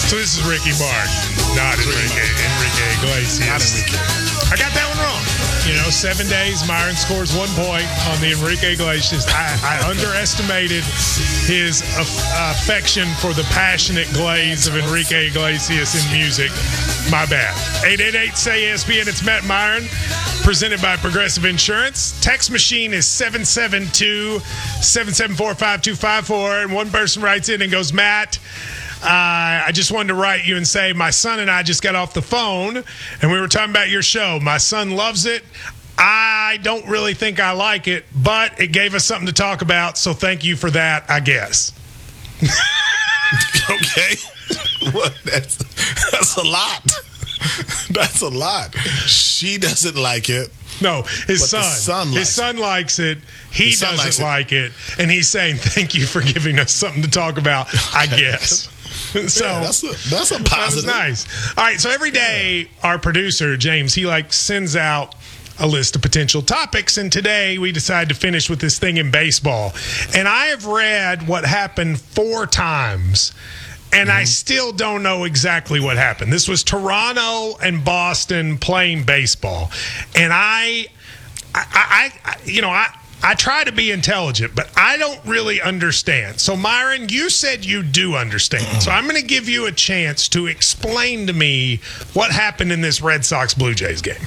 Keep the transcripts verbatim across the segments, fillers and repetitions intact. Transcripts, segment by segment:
So this is Ricky Martin, not Enrique. Enrique Iglesias. Not Enrique. I got that one wrong. You know, seven days, Myron scores one point on the Enrique Iglesias. I, I underestimated his aff- affection for the passionate glaze of Enrique Iglesias in music. My bad. eight eight eight, S A Y, E S P N. It's Matt Myron, presented by Progressive Insurance. Text machine is seven seven two, seven seven four, five two five four. And one person writes in and goes, Matt, Uh, I just wanted to write you and say my son and I just got off the phone and we were talking about your show. My son loves it. I don't really think I like it, but it gave us something to talk about, so thank you for that, I guess. Okay. What? That's, that's a lot. That's a lot. She doesn't like it. No, his But son. the son likes his son likes it. He His son doesn't likes it. like it. And he's saying, thank you for giving us something to talk about, I guess. So Yeah, that's a that's a that was positive. nice. All right, so every day our producer, James, he like sends out a list of potential topics, and today we decided to finish with this thing in baseball. And I have read what happened four times, and I still don't know exactly what happened. This was Toronto and Boston playing baseball, and I, I, I, I you know, I. I try to be intelligent, but I don't really understand. So, Myron, you said you do understand. So I'm going to give you a chance to explain to me what happened in this Red Sox-Blue Jays game.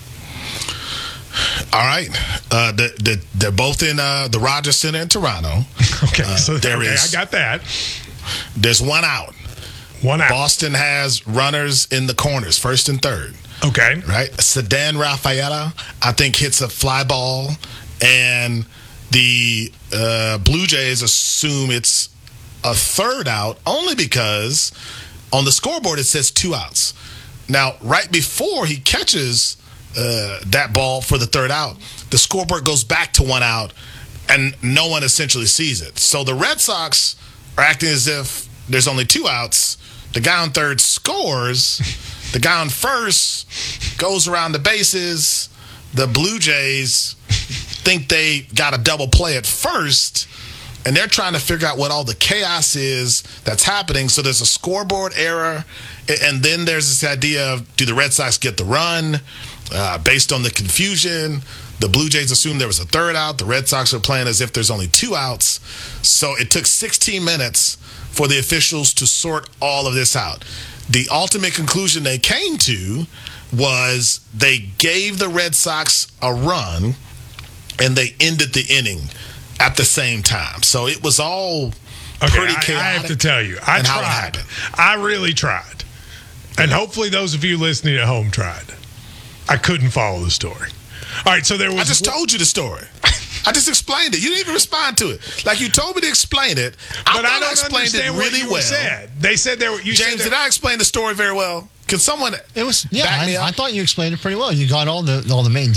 All right. Uh, the, the, they're both in uh, the Rogers Center in Toronto. Okay, Uh, so there okay, is- I got that. There's one out. One out. Boston has runners in the corners, first and third. Okay. Right? Sedan Rafaela, I think, hits a fly ball, and the uh, Blue Jays assume it's a third out only because on the scoreboard it says two outs. Now, right before he catches uh, that ball for the third out, the scoreboard goes back to one out, and no one essentially sees it. So the Red Sox are acting as if there's only two outs. The guy on third scores. The guy on first goes around the bases. The Blue Jays think they got a double play at first, and they're trying to figure out what all the chaos is that's happening. So there's a scoreboard error, and then there's this idea of, do the Red Sox get the run? Uh, based on the confusion, the Blue Jays assumed there was a third out. The Red Sox are playing as if there's only two outs. So it took sixteen minutes for the officials to sort all of this out. The ultimate conclusion they came to was they gave the Red Sox a run, and they ended the inning at the same time. So it was all Okay, pretty I, chaotic. I have to tell you, I and how it tried. happened. I really tried. And hopefully those of you listening at home tried. I couldn't follow the story. All right, so there was... I just told you the story. I just explained it. You didn't even respond to it. Like, you told me to explain it. I But I thought don't I explained it understand what really you well. said. They said there were... You James, said did I explain the story very well? Can someone It was yeah. back me I, up? I thought you explained it pretty well. You got all the all the main